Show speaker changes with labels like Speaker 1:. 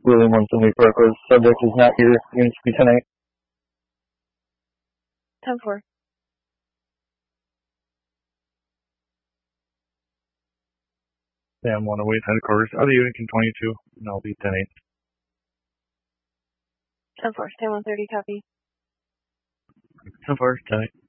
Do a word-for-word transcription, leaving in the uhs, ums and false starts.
Speaker 1: William one seventy Parkwood. Subject is not here. Units to be ten eight.
Speaker 2: ten four.
Speaker 3: Sam one oh eight headquarters. Other unit can twenty-two, and I'll be ten eight.
Speaker 2: ten four. Sam one thirty, copy.
Speaker 3: ten four, ten eight.